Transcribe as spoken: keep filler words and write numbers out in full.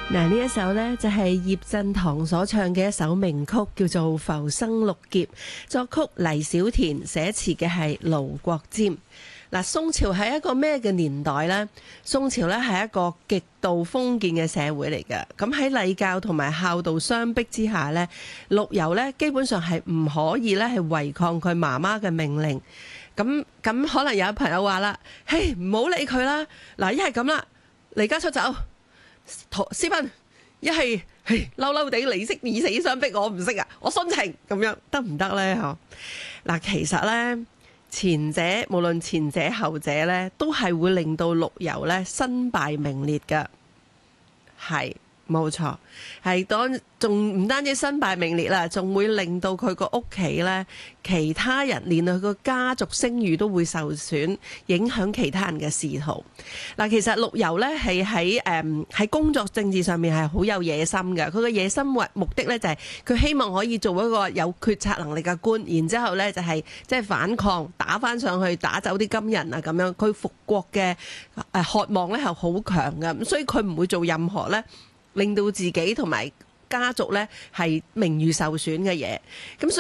嗱，呢一首呢，就係葉振棠所唱嘅一首名曲，叫做《浮生六劫》，作曲黎小田，寫詞嘅係盧國沾。嗱，宋朝係一個咩嘅年代呢？宋朝呢係一個極度封建嘅社會嚟嘅。咁喺禮教同埋孝道相逼之下呢，陸游呢基本上係唔可以呢係違抗佢媽媽嘅命令。咁咁可能有朋友話啦，嘿，唔好理佢啦。嗱，一係咁啦，離家出走。私奔，一係嬲嬲地離析以死相逼，我唔識啊，我殉情咁樣得唔得呢？嗱，其實呢，前者無論前者後者呢，都係會令到陸游呢身敗名裂噶，係冇錯，係當仲唔單止身敗名裂啦，仲會令到佢個屋企呢，其他人連佢個家族聲譽都會受損，影響其他人嘅仕途。嗱，其實陸游呢係喺誒喺工作政治上面係好有野心嘅，佢嘅野心目目的呢，就係佢希望可以做一個有決策能力嘅官，然之後呢就係即係反抗，打翻上去，打走啲金人啊咁樣。佢復國嘅誒渴望呢係好強嘅，咁所以佢唔會做任何呢令到自己同埋家族呢係名譽受損嘅嘢。咁